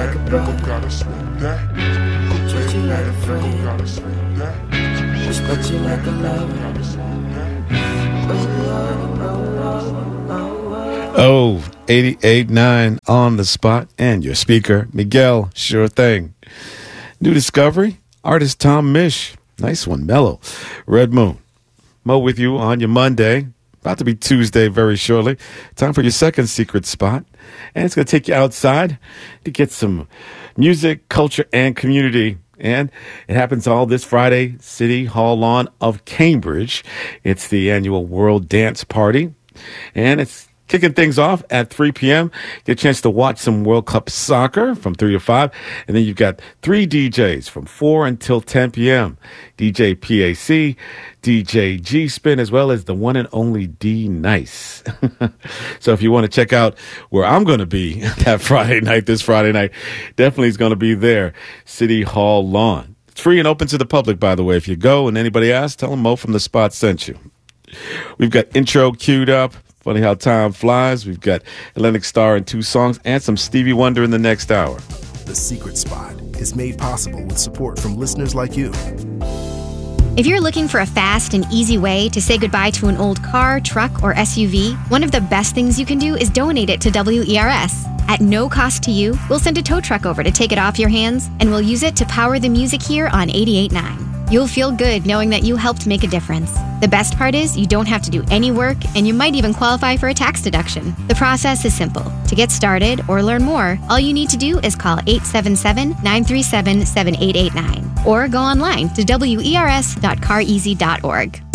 like a brother, treat you like a friend, respect you like a lover. Oh, 88.9 on the spot, and your speaker, Miguel, sure thing. New discovery, artist Tom Misch. Nice one, mellow. Red Moon. Mo with you on your Monday. About to be Tuesday very shortly. Time for your second secret spot. And it's going to take you outside to get some music, culture, and community. And it happens all this Friday, City Hall lawn of Cambridge. It's the annual World Dance Party. And it's kicking things off at 3 p.m. Get a chance to watch some World Cup soccer from 3 to 5. And then you've got 3 DJs from 4 until 10 p.m. DJ PAC, DJ G-Spin, as well as the one and only D Nice. So if you want to check out where I'm going to be that Friday night, this Friday night, definitely is going to be there, City Hall lawn. It's free and open to the public, by the way. If you go and anybody asks, tell them Mo from the Spot sent you. We've got intro queued up. Funny how time flies. We've got Atlantic Star in 2 songs and some Stevie Wonder in the next hour. The Secret Spot is made possible with support from listeners like you. If you're looking for a fast and easy way to say goodbye to an old car, truck, or SUV, one of the best things you can do is donate it to WERS. At no cost to you, we'll send a tow truck over to take it off your hands, and we'll use it to power the music here on 88.9. You'll feel good knowing that you helped make a difference. The best part is you don't have to do any work, and you might even qualify for a tax deduction. The process is simple. To get started or learn more, all you need to do is call 877-937-7889 or go online to wers.careasy.org.